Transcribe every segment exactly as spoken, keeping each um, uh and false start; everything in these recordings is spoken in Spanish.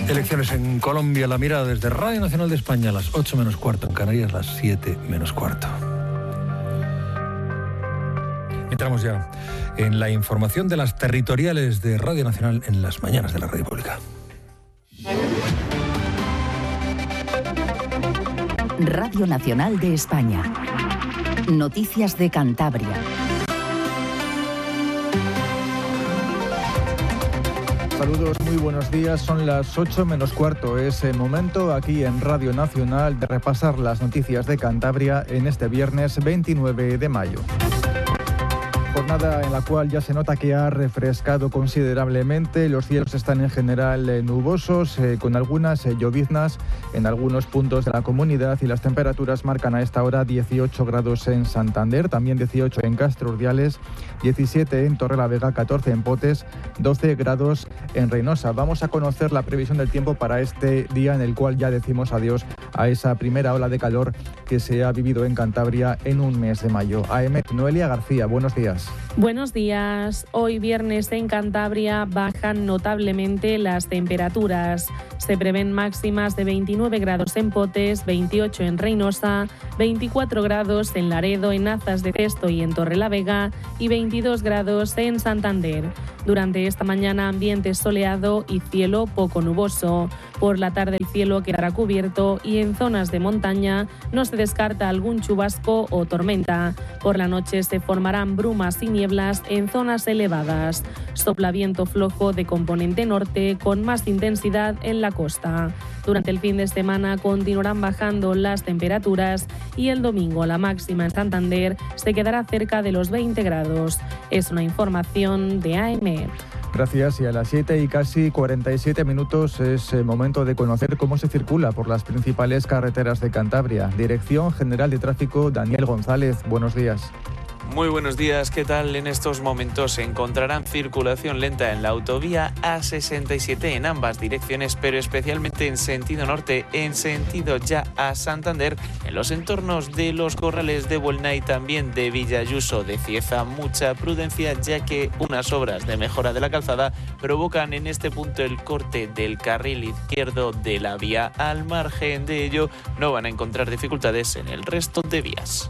Elecciones en Colombia, la mirada desde Radio Nacional de España, a las ocho menos cuarto, en Canarias, las siete menos cuarto. Entramos ya en la información de las territoriales de Radio Nacional en las mañanas de la Radio Pública. Radio Nacional de España. Noticias de Cantabria. Saludos, muy buenos días. Son las ocho menos cuarto. Es el momento aquí en Radio Nacional de repasar las noticias de Cantabria en este viernes veintinueve de mayo. Jornada en la cual ya se nota que ha refrescado considerablemente. Los cielos están en general eh, nubosos, eh, con algunas eh, lloviznas en algunos puntos de la comunidad, y las temperaturas marcan a esta hora dieciocho grados en Santander, también dieciocho en Castro Urdiales, diecisiete en Torrelavega, catorce en Potes, doce grados en Reynosa. Vamos a conocer la previsión del tiempo para este día en el cual ya decimos adiós a esa primera ola de calor que se ha vivido en Cantabria en un mes de mayo. A M, Noelia García, buenos días. Buenos días. Hoy viernes en Cantabria bajan notablemente las temperaturas. Se prevén máximas de veintinueve grados en Potes, veintiocho en Reynosa, veinticuatro grados en Laredo, en Azas de Cesto y en Torrelavega y veintidós grados en Santander. Durante esta mañana ambiente soleado y cielo poco nuboso. Por la tarde el cielo quedará cubierto y en zonas de montaña no se descarta algún chubasco o tormenta. Por la noche se formarán brumas y nieblas en zonas elevadas. Sopla viento flojo de componente norte con más intensidad en la costa. Durante el fin de semana continuarán bajando las temperaturas y el domingo la máxima en Santander se quedará cerca de los veinte grados. Es una información de A M. Gracias. Y a las siete y casi cuarenta y siete minutos es el momento de conocer cómo se circula por las principales carreteras de Cantabria. Dirección General de Tráfico, Daniel González. Buenos días. Muy buenos días, ¿qué tal? En estos momentos se encontrarán circulación lenta en la autovía A sesenta y siete en ambas direcciones, pero especialmente en sentido norte, en sentido ya a Santander, en los entornos de los Corrales de Buelna y también de Villayuso de Cieza. Mucha prudencia, ya que unas obras de mejora de la calzada provocan en este punto el corte del carril izquierdo de la vía. Al margen de ello, no van a encontrar dificultades en el resto de vías.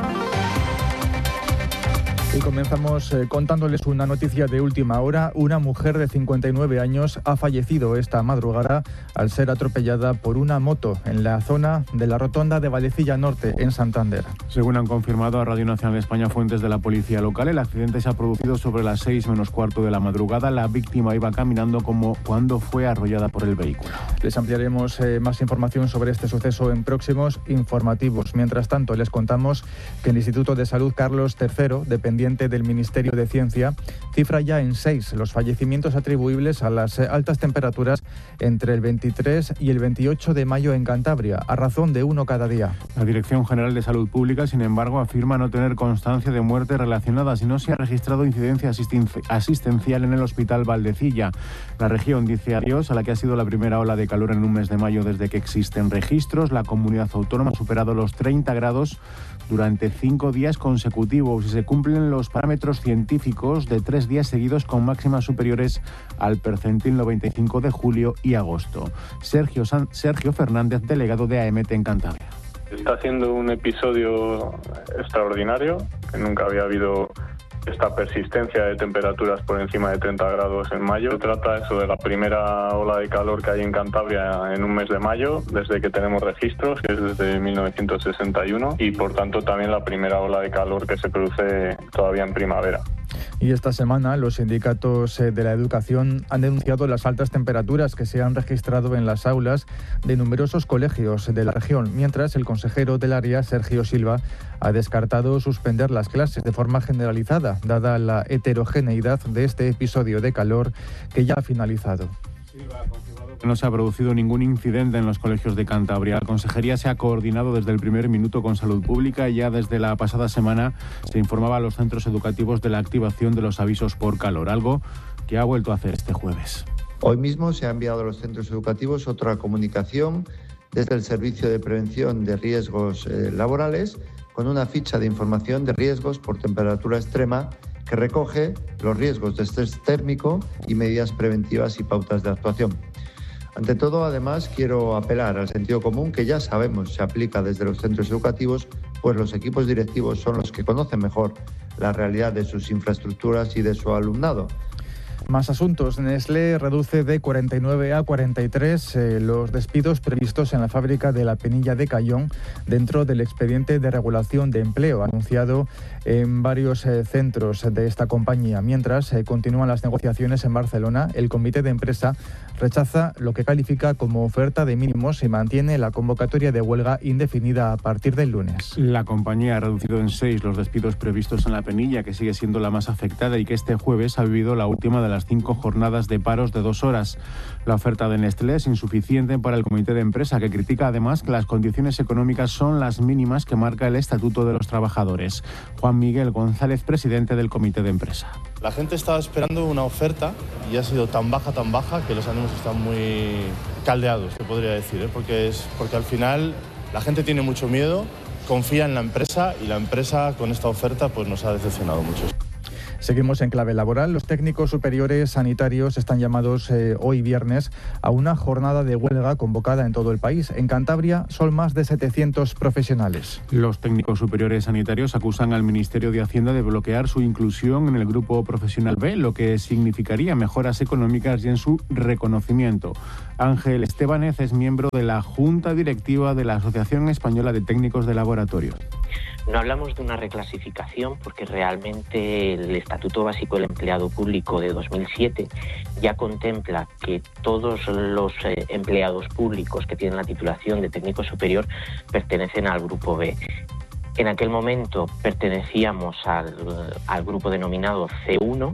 Y comenzamos eh, contándoles una noticia de última hora. Una mujer de cincuenta y nueve años ha fallecido esta madrugada al ser atropellada por una moto en la zona de la rotonda de Vallecilla Norte, en Santander. Según han confirmado a Radio Nacional de España fuentes de la policía local, el accidente se ha producido sobre las seis menos cuarto de la madrugada. La víctima iba caminando como cuando fue arrollada por el vehículo. Les ampliaremos eh, más información sobre este suceso en próximos informativos. Mientras tanto, les contamos que el Instituto de Salud Carlos tercero, dependiente del Ministerio de Ciencia, cifra ya en seis los fallecimientos atribuibles a las altas temperaturas entre el veintitrés y el veintiocho de mayo en Cantabria, a razón de uno cada día. La Dirección General de Salud Pública, sin embargo, afirma no tener constancia de muerte relacionada, si no se ha registrado incidencia asistencial en el Hospital Valdecilla. La región dice adiós a la que ha sido la primera ola de calor en un mes de mayo desde que existen registros. La comunidad autónoma ha superado los treinta grados durante cinco días consecutivos y se cumplen los parámetros científicos de tres días seguidos con máximas superiores al percentil noventa y cinco de julio y agosto. Sergio, San, Sergio Fernández, delegado de A M T en Cantabria. Está siendo un episodio extraordinario, que nunca había habido esta persistencia de temperaturas por encima de treinta grados en mayo. Se trata eso de la primera ola de calor que hay en Cantabria en un mes de mayo, desde que tenemos registros, que es desde mil novecientos sesenta y uno, y por tanto también la primera ola de calor que se produce todavía en primavera. Y esta semana los sindicatos de la educación han denunciado las altas temperaturas que se han registrado en las aulas de numerosos colegios de la región, mientras el consejero del área, Sergio Silva, ha descartado suspender las clases de forma generalizada, dada la heterogeneidad de este episodio de calor que ya ha finalizado. No se ha producido ningún incidente en los colegios de Cantabria. La Consejería se ha coordinado desde el primer minuto con Salud Pública y ya desde la pasada semana se informaba a los centros educativos de la activación de los avisos por calor, algo que ha vuelto a hacer este jueves. Hoy mismo se ha enviado a los centros educativos otra comunicación desde el Servicio de Prevención de Riesgos eh, Laborales con una ficha de información de riesgos por temperatura extrema que recoge los riesgos de estrés térmico y medidas preventivas y pautas de actuación. Ante todo, además, quiero apelar al sentido común que ya sabemos se aplica desde los centros educativos, pues los equipos directivos son los que conocen mejor la realidad de sus infraestructuras y de su alumnado. Más asuntos. Nestlé reduce de cuarenta y nueve a cuarenta y tres eh, los despidos previstos en la fábrica de La Penilla de Cayón dentro del expediente de regulación de empleo anunciado en varios eh, centros de esta compañía. Mientras eh, continúan las negociaciones en Barcelona, el comité de empresa rechaza lo que califica como oferta de mínimos y mantiene la convocatoria de huelga indefinida a partir del lunes. La compañía ha reducido en seis los despidos previstos en La Penilla, que sigue siendo la más afectada y que este jueves ha vivido la última de las cinco jornadas de paros de dos horas. La oferta de Nestlé es insuficiente para el comité de empresa, que critica además que las condiciones económicas son las mínimas que marca el Estatuto de los Trabajadores. Juan Miguel González, presidente del comité de empresa. La gente estaba esperando una oferta y ha sido tan baja, tan baja, que los ánimos están muy caldeados, se podría decir, ¿eh? porque, es, porque al final la gente tiene mucho miedo, confía en la empresa y la empresa con esta oferta pues nos ha decepcionado mucho. Seguimos en clave laboral. Los técnicos superiores sanitarios están llamados eh, hoy viernes a una jornada de huelga convocada en todo el país. En Cantabria son más de setecientos profesionales. Los técnicos superiores sanitarios acusan al Ministerio de Hacienda de bloquear su inclusión en el Grupo Profesional B, lo que significaría mejoras económicas y en su reconocimiento. Ángel Estebanez es miembro de la Junta Directiva de la Asociación Española de Técnicos de Laboratorio. No hablamos de una reclasificación porque realmente el Estatuto Básico del Empleado Público de dos mil siete ya contempla que todos los eh, empleados públicos que tienen la titulación de técnico superior pertenecen al Grupo B. En aquel momento pertenecíamos al, al grupo denominado C uno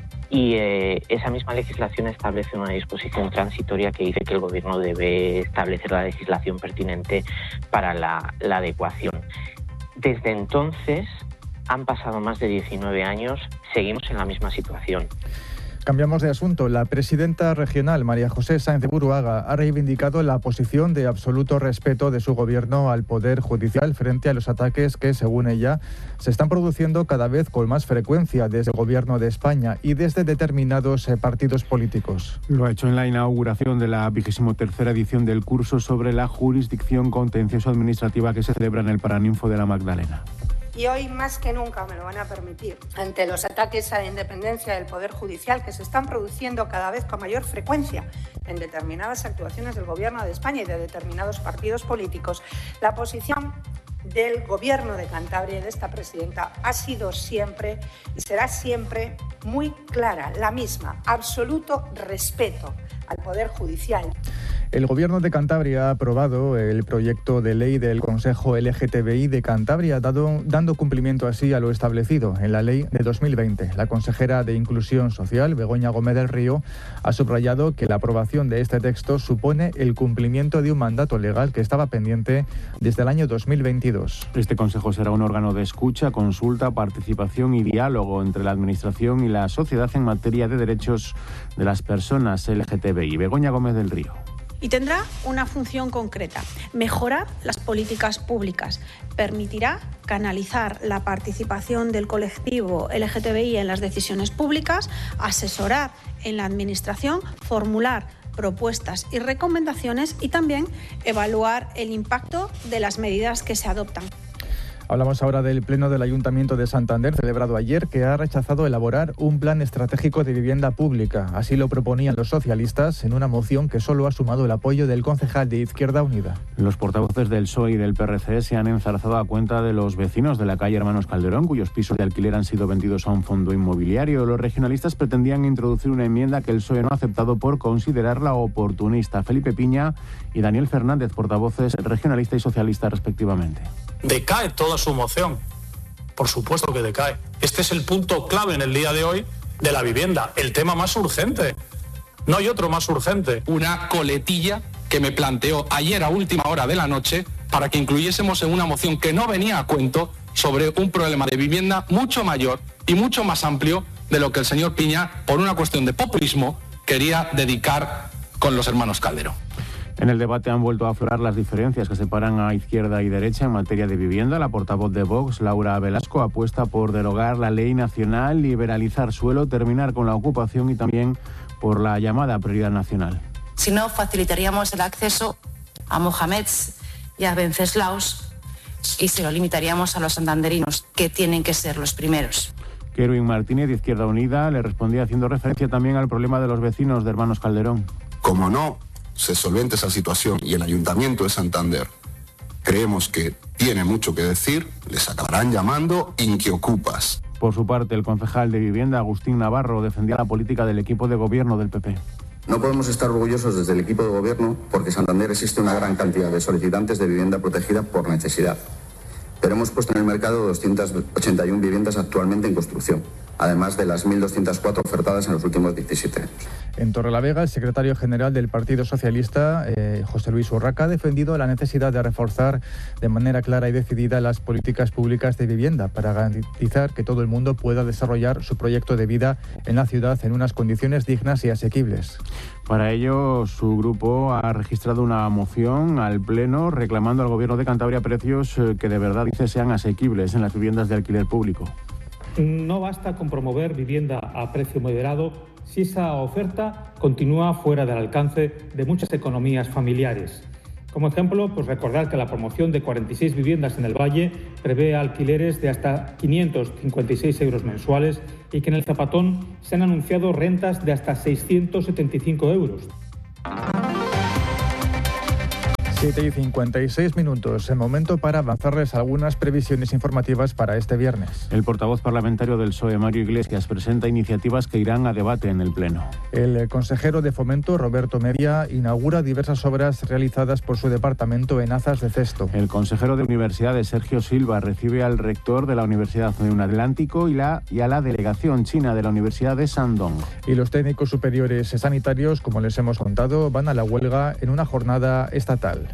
y eh, esa misma legislación establece una disposición transitoria que dice que el Gobierno debe establecer la legislación pertinente para la, la adecuación. Desde entonces han pasado más de diecinueve años, seguimos en la misma situación. Cambiamos de asunto. La presidenta regional, María José Sáenz de Buruaga, ha reivindicado la posición de absoluto respeto de su gobierno al Poder Judicial frente a los ataques que, según ella, se están produciendo cada vez con más frecuencia desde el Gobierno de España y desde determinados eh, partidos políticos. Lo ha hecho en la inauguración de la vigésima tercera edición del curso sobre la jurisdicción contencioso-administrativa que se celebra en el Paraninfo de la Magdalena. Y hoy más que nunca me lo van a permitir, ante los ataques a la independencia del Poder Judicial que se están produciendo cada vez con mayor frecuencia en determinadas actuaciones del Gobierno de España y de determinados partidos políticos, la posición del Gobierno de Cantabria y de esta presidenta ha sido siempre y será siempre muy clara, la misma, absoluto respeto al Poder Judicial. El Gobierno de Cantabria ha aprobado el proyecto de ley del Consejo L G T B I de Cantabria, dado, dando cumplimiento así a lo establecido en la ley de dos mil veinte. La consejera de Inclusión Social, Begoña Gómez del Río, ha subrayado que la aprobación de este texto supone el cumplimiento de un mandato legal que estaba pendiente desde el año dos mil veintidós. Este Consejo será un órgano de escucha, consulta, participación y diálogo entre la Administración y la sociedad en materia de derechos de las personas L G T B I. Begoña Gómez del Río. Y tendrá una función concreta: mejorar las políticas públicas, permitirá canalizar la participación del colectivo L G T B I en las decisiones públicas, asesorar en la Administración, formular propuestas y recomendaciones y también evaluar el impacto de las medidas que se adoptan. Hablamos ahora del Pleno del Ayuntamiento de Santander, celebrado ayer, que ha rechazado elaborar un plan estratégico de vivienda pública. Así lo proponían los socialistas en una moción que solo ha sumado el apoyo del concejal de Izquierda Unida. Los portavoces del P S O E y del P R C se han enzarzado a cuenta de los vecinos de la calle Hermanos Calderón, cuyos pisos de alquiler han sido vendidos a un fondo inmobiliario. Los regionalistas pretendían introducir una enmienda que el P S O E no ha aceptado por considerarla oportunista. Felipe Piña y Daniel Fernández, portavoces regionalista y socialista respectivamente. Decae toda su moción. Por supuesto que decae. Este es el punto clave en el día de hoy de la vivienda, el tema más urgente. No hay otro más urgente. Una coletilla que me planteó ayer a última hora de la noche para que incluyésemos en una moción que no venía a cuento sobre un problema de vivienda mucho mayor y mucho más amplio de lo que el señor Piña, por una cuestión de populismo, quería dedicar con los hermanos Calderón. En el debate han vuelto a aflorar las diferencias que separan a izquierda y derecha en materia de vivienda. La portavoz de Vox, Laura Velasco, apuesta por derogar la ley nacional, liberalizar suelo, terminar con la ocupación y también por la llamada prioridad nacional. Si no, facilitaríamos el acceso a Mohameds y a Wenceslaus y se lo limitaríamos a los santanderinos, que tienen que ser los primeros. Kerwin Martínez, de Izquierda Unida, le respondía haciendo referencia también al problema de los vecinos de Hermanos Calderón. Como no se solvente esa situación y el Ayuntamiento de Santander creemos que tiene mucho que decir, les acabarán llamando inquiocupas. Por su parte, el concejal de Vivienda, Agustín Navarro, defendía la política del equipo de gobierno del P P. No podemos estar orgullosos desde el equipo de gobierno porque en Santander existe una gran cantidad de solicitantes de vivienda protegida por necesidad. Pero hemos puesto en el mercado doscientas ochenta y una viviendas actualmente en construcción, además de las mil doscientas cuatro ofertadas en los últimos diecisiete años. En Torrelavega, el secretario general del Partido Socialista, eh, José Luis Urraca, ha defendido la necesidad de reforzar de manera clara y decidida las políticas públicas de vivienda para garantizar que todo el mundo pueda desarrollar su proyecto de vida en la ciudad en unas condiciones dignas y asequibles. Para ello, su grupo ha registrado una moción al Pleno reclamando al Gobierno de Cantabria precios que de verdad, dice, sean asequibles en las viviendas de alquiler público. No basta con promover vivienda a precio moderado si esa oferta continúa fuera del alcance de muchas economías familiares. Como ejemplo, pues recordar que la promoción de cuarenta y seis viviendas en el Valle prevé alquileres de hasta quinientos cincuenta y seis euros mensuales y que en el Zapatón se han anunciado rentas de hasta seiscientos setenta y cinco euros. siete y cincuenta y seis minutos, el momento para avanzarles algunas previsiones informativas para este viernes. El portavoz parlamentario del P S O E, Mario Iglesias, presenta iniciativas que irán a debate en el Pleno. El consejero de Fomento, Roberto Media, inaugura diversas obras realizadas por su departamento en Azas de Cesto. El consejero de Universidades, Sergio Silva, recibe al rector de la Universidad de un Atlántico y, la, y a la delegación china de la Universidad de Shandong. Y los técnicos superiores sanitarios, como les hemos contado, van a la huelga en una jornada estatal.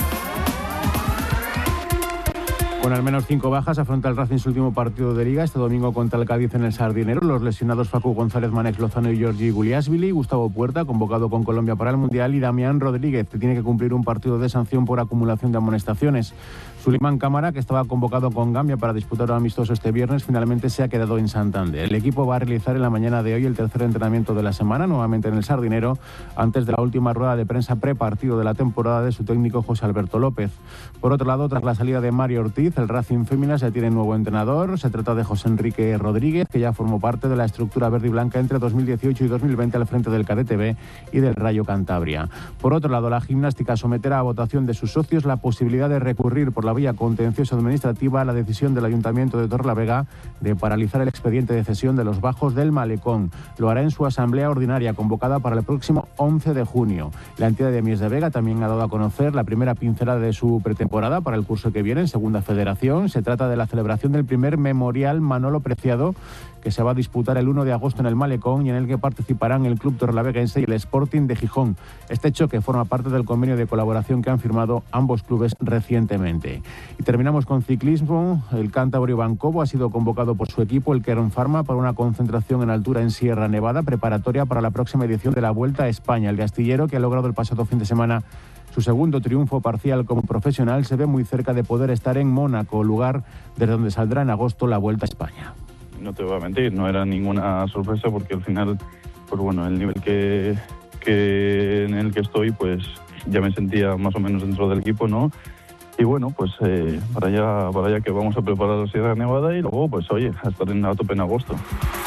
Con al menos cinco bajas, afronta el Racing su último partido de Liga este domingo contra el Cádiz en el Sardinero. Los lesionados Facu González, Manex Lozano y Giorgi Guliashvili, Gustavo Puerta, convocado con Colombia para el Mundial, y Damián Rodríguez, que tiene que cumplir un partido de sanción por acumulación de amonestaciones. Sulimán Cámara, que estaba convocado con Gambia para disputar un amistoso este viernes, finalmente se ha quedado en Santander. El equipo va a realizar en la mañana de hoy el tercer entrenamiento de la semana, nuevamente en el Sardinero, antes de la última rueda de prensa prepartido de la temporada de su técnico José Alberto López. Por otro lado, tras la salida de Mario Ortiz, el Racing Féminas ya tiene nuevo entrenador. Se trata de José Enrique Rodríguez, que ya formó parte de la estructura verde y blanca entre dos mil dieciocho y dos mil veinte al frente del Cadete B y del Rayo Cantabria. Por otro lado, la gimnástica someterá a votación de sus socios la posibilidad de recurrir por la vía contenciosa administrativa a la decisión del Ayuntamiento de Torrelavega de paralizar el expediente de cesión de los bajos del Malecón. Lo hará en su asamblea ordinaria convocada para el próximo once de junio. La entidad de Mies de Vega también ha dado a conocer la primera pincelada de su pretemporada para el curso que viene en Segunda Federación. Se trata de la celebración del primer Memorial Manolo Preciado, que se va a disputar el uno de agosto en el Malecón y en el que participarán el Club Torrelaveguense y el Sporting de Gijón. Este choque forma parte del convenio de colaboración que han firmado ambos clubes recientemente. Y terminamos con ciclismo. El cántabro Iván Cobo ha sido convocado por su equipo, el Kern Pharma, para una concentración en altura en Sierra Nevada, preparatoria para la próxima edición de la Vuelta a España. El de Astillero, que ha logrado el pasado fin de semana su segundo triunfo parcial como profesional, se ve muy cerca de poder estar en Mónaco, lugar desde donde saldrá en agosto la Vuelta a España. No te voy a mentir, no era ninguna sorpresa porque al final, pues bueno, el nivel que, que en el que estoy, pues ya me sentía más o menos dentro del equipo, ¿no? Y bueno, pues eh, para allá, para allá que vamos a preparar la Sierra Nevada y luego, pues oye, a estar en, a tope en agosto.